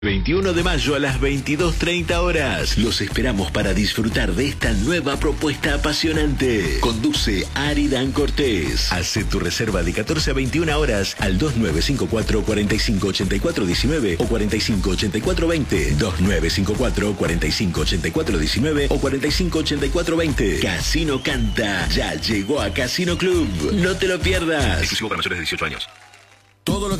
21 de mayo a las 22:30 horas. Los esperamos para disfrutar de esta nueva propuesta apasionante. Conduce Aridan Cortés. Hace tu reserva de 14 a 21 horas al 2954 458419 o 458420. 2954 458419 o 458420. Casino Canta ya llegó a Casino Club. No te lo pierdas. Exclusivo para mayores de 18 años. Todo lo que